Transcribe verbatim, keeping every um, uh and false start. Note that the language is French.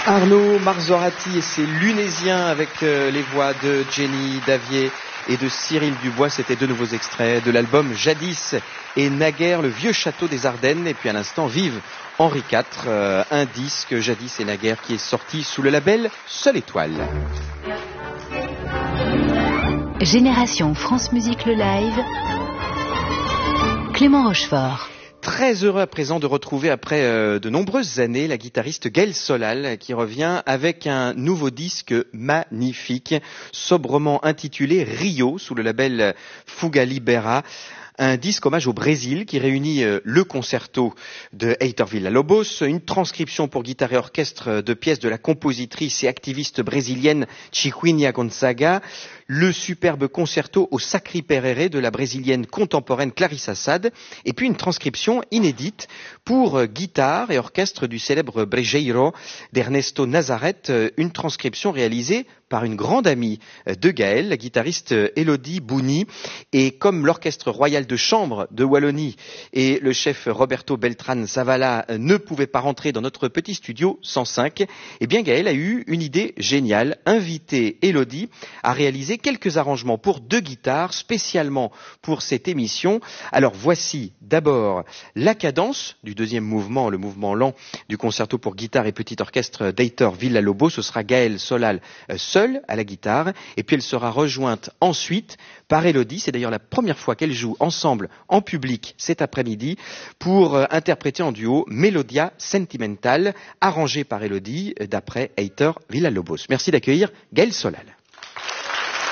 Arnaud Marzorati et ses Lunésiens avec euh, les voix de Jenny Davier et de Cyril Dubois. C'était deux nouveaux extraits de l'album Jadis et Naguère, le vieux château des Ardennes. Et puis à l'instant, Vive Henri quatre, euh, un disque Jadis et Naguère qui est sorti sous le label Seule Étoile. Génération France Musique le live, Clément Rochefort. Très heureux à présent de retrouver après euh, de nombreuses années la guitariste Gaëlle Solal qui revient avec un nouveau disque magnifique, sobrement intitulé Rio sous le label Fuga Libera. Un disque hommage au Brésil qui réunit euh, le concerto de Heitor Villa-Lobos, une transcription pour guitare et orchestre de pièces de la compositrice et activiste brésilienne Chiquinha Gonzaga, le superbe concerto au Sacri Perere de la brésilienne contemporaine Clarissa Sade, et puis une transcription inédite pour euh, guitare et orchestre du célèbre Brejeiro d'Ernesto Nazareth, euh, une transcription réalisée par une grande amie de Gaëlle, la guitariste Elodie Bouni. Et comme l'orchestre royal de chambre de Wallonie et le chef Roberto Beltran Zavala ne pouvaient pas rentrer dans notre petit studio cent cinq, eh bien Gaëlle a eu une idée géniale, inviter Elodie à réaliser quelques arrangements pour deux guitares spécialement pour cette émission. Alors voici d'abord la cadence du deuxième mouvement, le mouvement lent du concerto pour guitare et petit orchestre d'Heitor Villa-Lobos. Ce sera Gaëlle Solal seule à la guitare, et puis elle sera rejointe ensuite par Elodie. C'est d'ailleurs la première fois qu'elles jouent ensemble en public cet après-midi pour euh, interpréter en duo Melodia Sentimental, arrangée par Elodie d'après Heitor Villa-Lobos. Merci d'accueillir Gaëlle Solal.